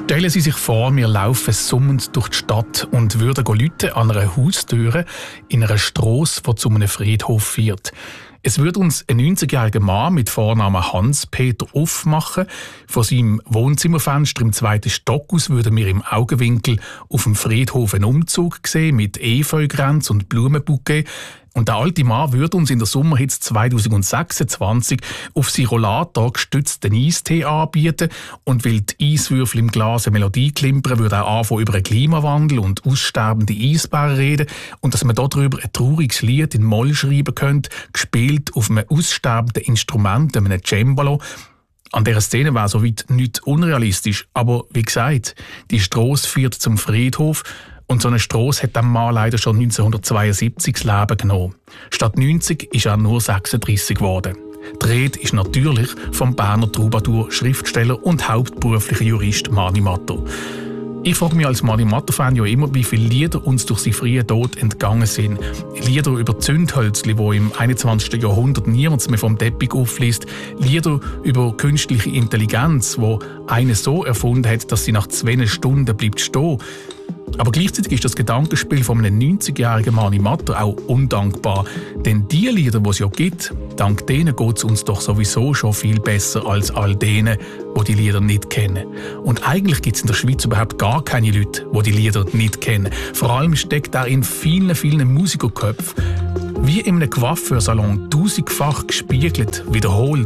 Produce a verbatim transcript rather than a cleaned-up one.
Stellen Sie sich vor, wir laufen summend durch die Stadt und würden läuten an einer Haustür in einer Strasse, die zu einem Friedhof führt. Es würde uns ein neunzigjähriger Mann mit Vornamen Hans-Peter aufmachen. Von seinem Wohnzimmerfenster im zweiten Stock aus würden wir im Augenwinkel auf dem Friedhof einen Umzug sehen mit Efeukränzen und Blumenbouquet. Und der alte Mann würde uns in der Sommerhitze zwanzig sechsundzwanzig auf seinen Rollator gestützt den Eistee anbieten. Und weil die Eiswürfel im Glas eine Melodie klimpern, würde er anfangen über den Klimawandel und aussterbende Eisbären reden. Und dass man darüber ein trauriges Lied in Moll schreiben könnte, gespielt auf einem aussterbenden Instrument, einem Cembalo. An dieser Szene wäre soweit nichts unrealistisch. Aber wie gesagt, die Strasse führt zum Friedhof. Und so eine Strasse hat dem Mann leider schon neunzehnhundertzweiundsiebzig das Leben genommen. Statt neunzig ist er nur sechsunddreissig geworden. Die Rede ist natürlich vom Berner Troubadour, Schriftsteller und hauptberuflicher Jurist Mani Matto. Ich frage mich als Mani Matto-Fan ja immer, wie viele Lieder uns durch seinen frühen Tod entgangen sind. Lieder über Zündhölzli, die im einundzwanzigsten Jahrhundert niemand mehr vom Teppich aufliest. Lieder über künstliche Intelligenz, wo eine so erfunden hat, dass sie nach zwei Stunden bleibt stehen. Aber gleichzeitig ist das Gedankenspiel von einem neunzigjährigen Mani Matto auch undankbar. Denn die Lieder, die es ja gibt, dank denen geht es uns doch sowieso schon viel besser als all denen, die die Lieder nicht kennen. Und eigentlich gibt es in der Schweiz überhaupt gar keine Leute, die die Lieder nicht kennen. Vor allem steckt da in vielen, vielen Musikerköpfen, wie in einem Coiffeursalon, tausendfach gespiegelt, wiederholt